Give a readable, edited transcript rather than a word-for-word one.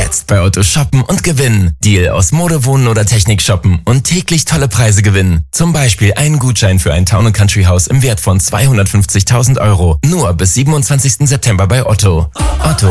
Jetzt bei Otto shoppen und gewinnen. Deal aus Mode, Wohnen oder Technik shoppen und täglich tolle Preise gewinnen. Zum Beispiel einen Gutschein für ein Town & Country Haus im Wert von 250.000 €. Nur bis 27. September bei Otto. Otto,